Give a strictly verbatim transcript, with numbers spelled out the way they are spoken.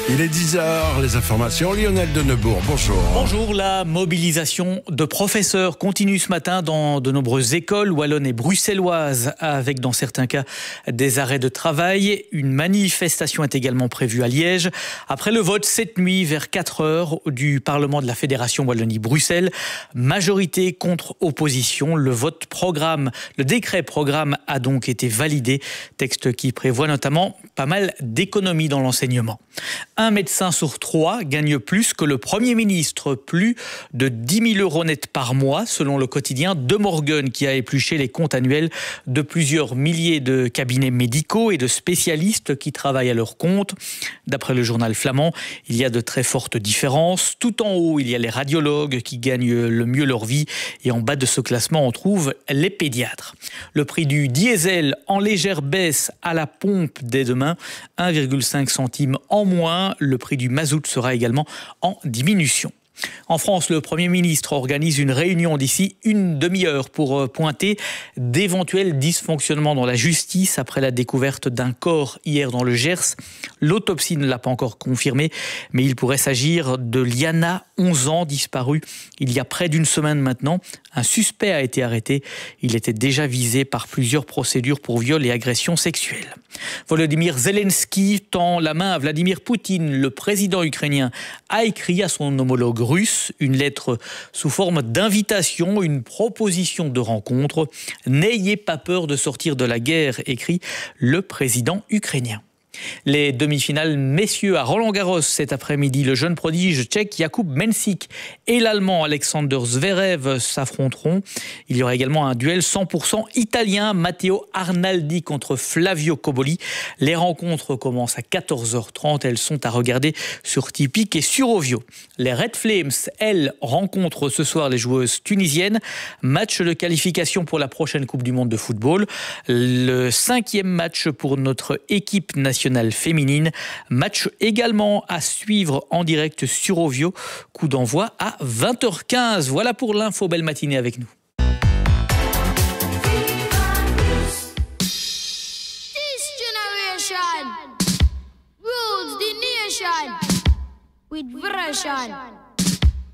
Il est dix heures, les informations, Lionel Denebourg, bonjour. Bonjour, la mobilisation de professeurs continue ce matin dans de nombreuses écoles wallonnes et bruxelloises, avec dans certains cas des arrêts de travail. Une manifestation est également prévue à Liège. Après le vote cette nuit vers quatre heures du Parlement de la Fédération Wallonie-Bruxelles, majorité contre opposition, le vote programme, le décret programme a donc été validé, texte qui prévoit notamment pas mal d'économies dans l'enseignement. Un médecin sur trois gagne plus que le Premier ministre, plus de dix mille euros net par mois, selon le quotidien De Morgen, qui a épluché les comptes annuels de plusieurs milliers de cabinets médicaux et de spécialistes qui travaillent à leur compte. D'après le journal flamand, il y a de très fortes différences. Tout en haut, il y a les radiologues qui gagnent le mieux leur vie, et en bas de ce classement, on trouve les pédiatres. Le prix du diesel en légère baisse à la pompe dès demain, un virgule cinq centimes en moins. Le prix du mazout sera également en diminution. En France, le Premier ministre organise une réunion d'ici une demi-heure pour pointer d'éventuels dysfonctionnements dans la justice après la découverte d'un corps hier dans le Gers. L'autopsie ne l'a pas encore confirmé, mais il pourrait s'agir de Liana, onze ans, disparue il y a près d'une semaine maintenant. Un suspect a été arrêté. Il était déjà visé par plusieurs procédures pour viol et agression sexuelle. Volodymyr Zelensky tend la main à Vladimir Poutine. Le président ukrainien a écrit à son homologue russe une lettre sous forme d'invitation, une proposition de rencontre. « N'ayez pas peur de sortir de la guerre », écrit le président ukrainien. Les demi-finales messieurs à Roland-Garros cet après-midi. Le jeune prodige tchèque Jakub Mensik et l'allemand Alexander Zverev s'affronteront. Il y aura également un duel cent pour cent italien, Matteo Arnaldi contre Flavio Cobolli. Les rencontres commencent à quatorze heures trente. Elles sont à regarder sur Tipeee et sur Ovio. Les Red Flames, elles, rencontrent ce soir les joueuses tunisiennes. Match de qualification pour la prochaine Coupe du Monde de football. Le cinquième match pour notre équipe nationale féminine. Match également à suivre en direct sur Ovio. Coup d'envoi à vingt heures quinze. Voilà pour l'info. Belle matinée avec nous. This generation rules the nation with version.